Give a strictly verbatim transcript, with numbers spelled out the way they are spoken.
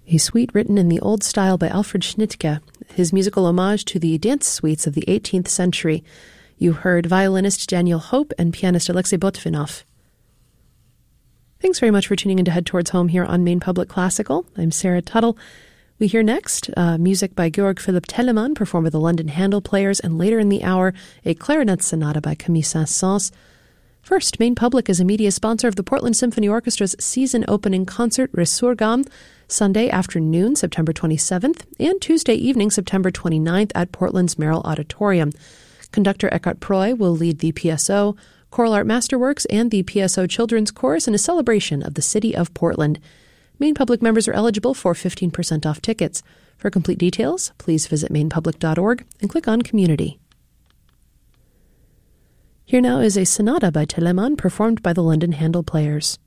A suite written in the old style by Alfred Schnittke, his musical homage to the dance suites of the eighteenth century. You heard violinist Daniel Hope and pianist Alexei Botvinov. Thanks very much for tuning in to Head Towards Home here on Maine Public Classical. I'm Sarah Tuttle. We hear next uh, music by Georg Philipp Telemann, performed by the London Handel Players, and later in the hour, a clarinet sonata by Camille Saint-Saëns. First, Maine Public is a media sponsor of the Portland Symphony Orchestra's season-opening concert, Resurgam, Sunday afternoon, September twenty-seventh, and Tuesday evening, September twenty-ninth, at Portland's Merrill Auditorium. Conductor Eckhart Proy will lead the P S O, Choral Art Masterworks, and the P S O Children's Chorus in a celebration of the city of Portland. Maine Public members are eligible for fifteen percent off tickets. For complete details, please visit maine public dot org and click on Community. Here now is a sonata by Telemann, performed by the London Handel Players.